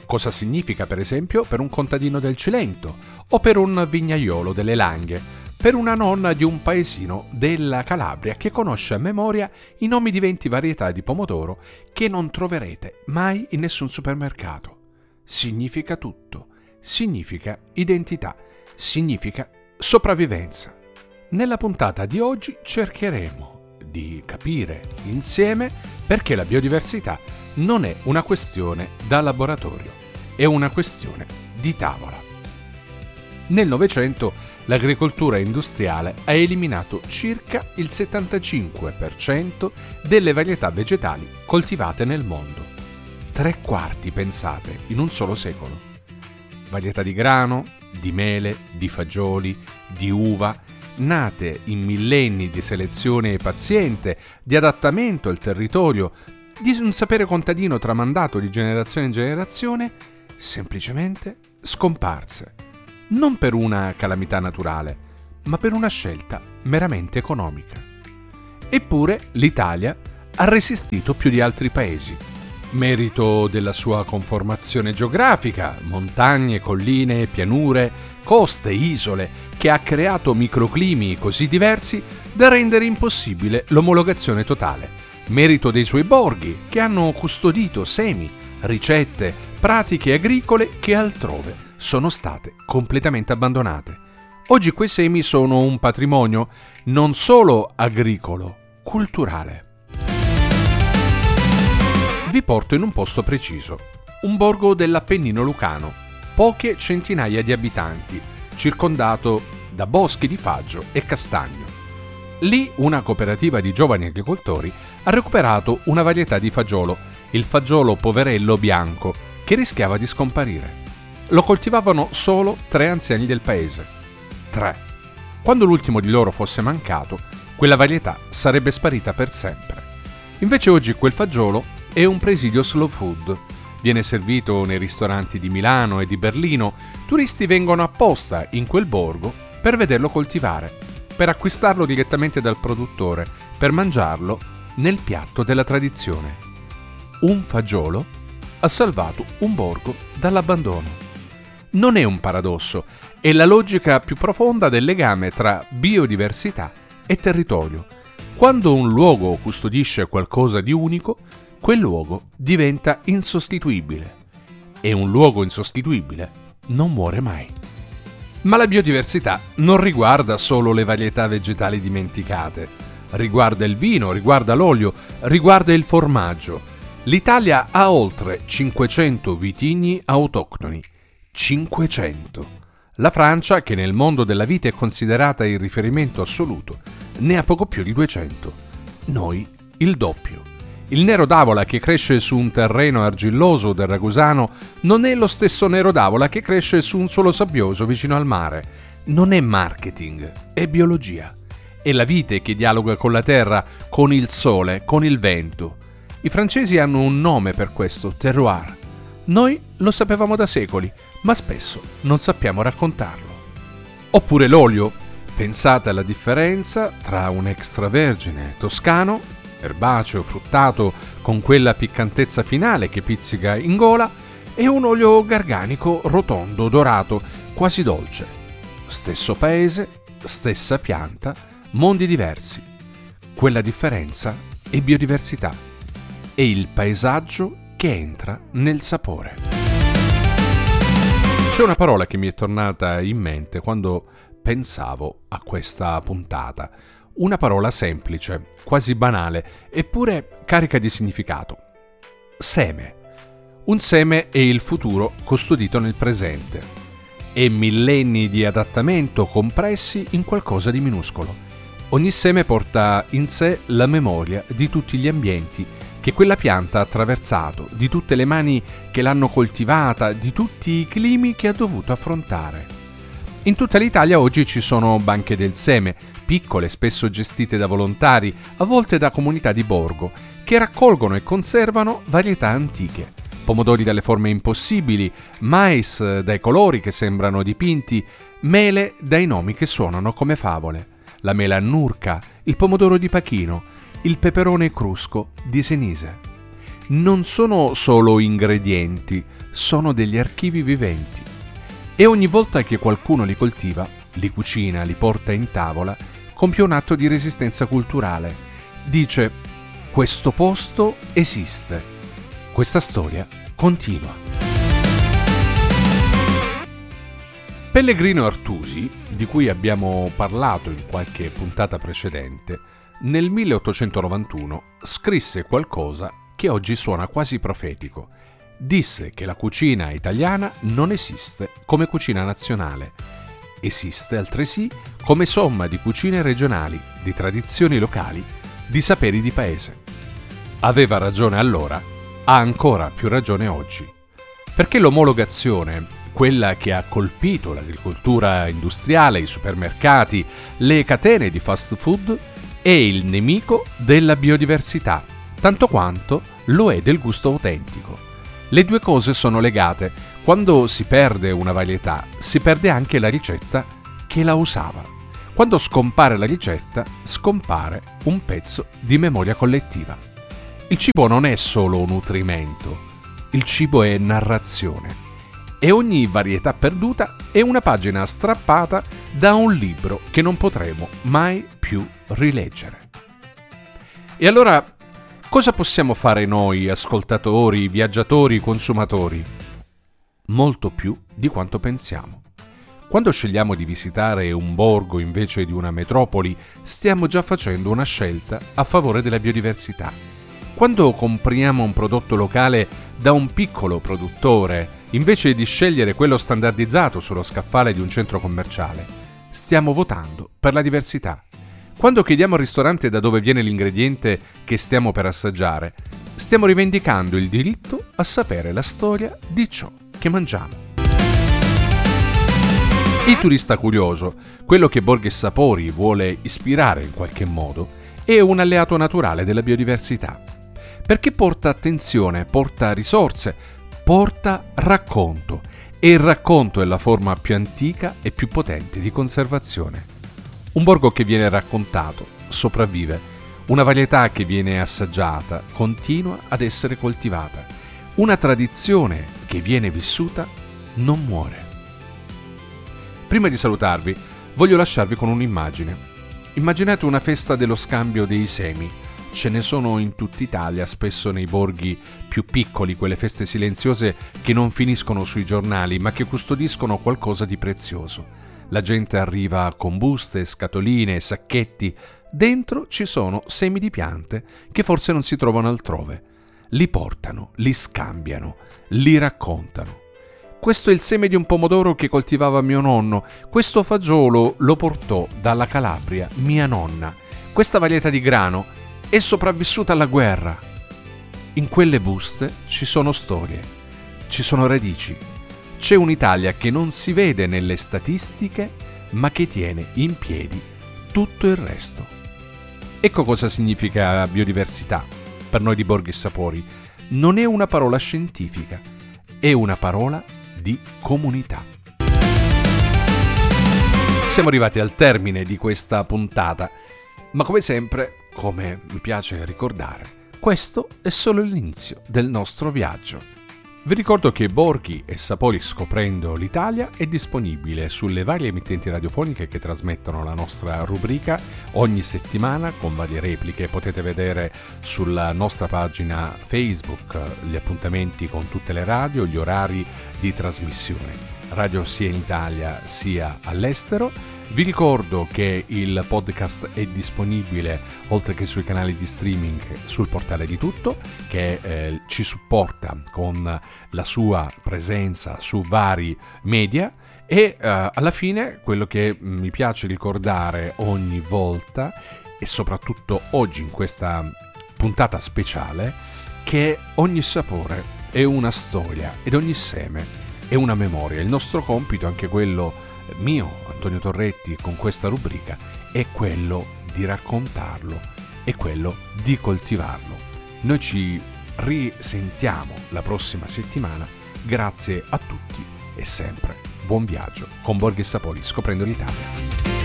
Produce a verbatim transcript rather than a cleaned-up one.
Cosa significa, per esempio, per un contadino del Cilento o per un vignaiolo delle Langhe, per una nonna di un paesino della Calabria che conosce a memoria i nomi di venti varietà di pomodoro che non troverete mai in nessun supermercato. Significa tutto, significa identità, significa sopravvivenza. Nella puntata di oggi cercheremo di capire insieme perché la biodiversità non è una questione da laboratorio, è una questione di tavola. Nel Novecento l'agricoltura industriale ha eliminato circa il settantacinque per cento delle varietà vegetali coltivate nel mondo. Tre quarti, pensate, in un solo secolo. Varietà di grano, di mele, di fagioli, di uva, nate in millenni di selezione paziente, di adattamento al territorio, di un sapere contadino tramandato di generazione in generazione, semplicemente scomparse. Non per una calamità naturale, ma per una scelta meramente economica. Eppure l'Italia ha resistito più di altri paesi. Merito della sua conformazione geografica, montagne, colline, pianure, coste, isole, che ha creato microclimi così diversi da rendere impossibile l'omologazione totale. Merito dei suoi borghi, che hanno custodito semi, ricette, pratiche agricole che altrove sono state completamente abbandonate. Oggi quei semi sono un patrimonio non solo agricolo, culturale. Vi porto in un posto preciso, un borgo dell'Appennino lucano, poche centinaia di abitanti, circondato da boschi di faggio e castagno. Lì una cooperativa di giovani agricoltori ha recuperato una varietà di fagiolo, il fagiolo poverello bianco, che rischiava di scomparire. Lo coltivavano solo tre anziani del paese. Tre. Quando l'ultimo di loro fosse mancato, quella varietà sarebbe sparita per sempre. Invece oggi quel fagiolo è un presidio slow food. Viene servito nei ristoranti di Milano e di Berlino. Turisti vengono apposta in quel borgo per vederlo coltivare, per acquistarlo direttamente dal produttore, per mangiarlo nel piatto della tradizione. Un fagiolo ha salvato un borgo dall'abbandono. Non è un paradosso, è la logica più profonda del legame tra biodiversità e territorio. Quando un luogo custodisce qualcosa di unico, quel luogo diventa insostituibile. E un luogo insostituibile non muore mai. Ma la biodiversità non riguarda solo le varietà vegetali dimenticate. Riguarda il vino, riguarda l'olio, riguarda il formaggio. L'Italia ha oltre cinquecento vitigni autoctoni. cinquecento. La Francia, che nel mondo della vite è considerata il riferimento assoluto, ne ha poco più di duecento. Noi il doppio. Il nero d'avola che cresce su un terreno argilloso del Ragusano non è lo stesso nero d'avola che cresce su un suolo sabbioso vicino al mare. Non è marketing, è biologia. È la vite che dialoga con la terra, con il sole, con il vento. I francesi hanno un nome per questo, terroir. Noi lo sapevamo da secoli, ma spesso non sappiamo raccontarlo. Oppure l'olio. Pensate alla differenza tra un extravergine toscano, erbaceo, fruttato, con quella piccantezza finale che pizzica in gola, e un olio garganico, rotondo, dorato, quasi dolce. Stesso paese, stessa pianta, mondi diversi. Quella differenza è biodiversità. È il paesaggio che entra nel sapore. C'è una parola che mi è tornata in mente quando pensavo a questa puntata. Una parola semplice, quasi banale, eppure carica di significato. Seme. Un seme è il futuro custodito nel presente. È millenni di adattamento compressi in qualcosa di minuscolo. Ogni seme porta in sé la memoria di tutti gli ambienti che quella pianta ha attraversato, di tutte le mani che l'hanno coltivata, di tutti i climi che ha dovuto affrontare. In tutta l'Italia oggi ci sono banche del seme, piccole, spesso gestite da volontari, a volte da comunità di borgo, che raccolgono e conservano varietà antiche. Pomodori dalle forme impossibili, mais dai colori che sembrano dipinti, mele dai nomi che suonano come favole. La mela annurca, il pomodoro di Pachino, il peperone crusco di Senise. non sono solo ingredienti, sono degli archivi viventi. E ogni volta che qualcuno li coltiva, li cucina, li porta in tavola, compie un atto di resistenza culturale. Dice: questo posto esiste, questa storia continua. Pellegrino Artusi, di cui abbiamo parlato in qualche puntata precedente, nel milleottocentonovantuno scrisse qualcosa che oggi suona quasi profetico. Disse che la cucina italiana non esiste come cucina nazionale. Esiste altresì come somma di cucine regionali, di tradizioni locali, di saperi di paese. Aveva ragione allora, ha ancora più ragione oggi. Perché l'omologazione, quella che ha colpito l'agricoltura industriale, i supermercati, le catene di fast food, è il nemico della biodiversità, tanto quanto lo è del gusto autentico. Le due cose sono legate. Quando si perde una varietà, si perde anche la ricetta che la usava. Quando scompare la ricetta, scompare un pezzo di memoria collettiva. Il cibo non è solo nutrimento, il cibo è narrazione. E ogni varietà perduta è una pagina strappata da un libro che non potremo mai più rileggere. E allora, cosa possiamo fare noi, ascoltatori, viaggiatori, consumatori? Molto più di quanto pensiamo. Quando scegliamo di visitare un borgo invece di una metropoli, stiamo già facendo una scelta a favore della biodiversità. Quando compriamo un prodotto locale da un piccolo produttore, invece di scegliere quello standardizzato sullo scaffale di un centro commerciale, stiamo votando per la diversità. Quando chiediamo al ristorante da dove viene l'ingrediente che stiamo per assaggiare, stiamo rivendicando il diritto a sapere la storia di ciò che mangiamo. Il turista curioso, quello che Borghi e Sapori vuole ispirare in qualche modo, è un alleato naturale della biodiversità, perché porta attenzione, porta risorse, porta racconto, e il racconto è la forma più antica e più potente di conservazione. Un borgo che viene raccontato sopravvive, una varietà che viene assaggiata continua ad essere coltivata, una tradizione che viene vissuta non muore. Prima di salutarvi, voglio lasciarvi con un'immagine. Immaginate una festa dello scambio dei semi. Ce ne sono in tutta Italia, spesso nei borghi più piccoli, quelle feste silenziose che non finiscono sui giornali, ma che custodiscono qualcosa di prezioso. La gente arriva con buste, scatoline, sacchetti. Dentro ci sono semi di piante che forse non si trovano altrove. Li portano, li scambiano, li raccontano. Questo è il seme di un pomodoro che coltivava mio nonno. Questo fagiolo lo portò dalla Calabria mia nonna. Questa varietà di grano è sopravvissuta alla guerra. In quelle buste ci sono storie, ci sono radici. C'è un'Italia che non si vede nelle statistiche, ma che tiene in piedi tutto il resto. Ecco cosa significa biodiversità per noi di Borghi e Sapori. Non è una parola scientifica, è una parola di comunità. Siamo arrivati al termine di questa puntata, ma come sempre, come mi piace ricordare, questo è solo l'inizio del nostro viaggio. Vi ricordo che Borghi e Sapori scoprendo l'Italia è disponibile sulle varie emittenti radiofoniche che trasmettono la nostra rubrica ogni settimana con varie repliche. Potete vedere sulla nostra pagina Facebook gli appuntamenti con tutte le radio, gli orari di trasmissione. Radio sia in Italia sia all'estero. Vi ricordo che il podcast è disponibile oltre che sui canali di streaming sul portale di Tutto, che eh, ci supporta con la sua presenza su vari media. E eh, alla fine quello che mi piace ricordare ogni volta, e soprattutto oggi in questa puntata speciale, che ogni sapore è una storia ed ogni seme è una memoria. Il nostro compito, anche quello mio, Antonio Torretti, con questa rubrica, è quello di raccontarlo, è quello di coltivarlo. Noi ci risentiamo la prossima settimana. Grazie a tutti e sempre buon viaggio con Borghi e Sapori scoprendo l'Italia.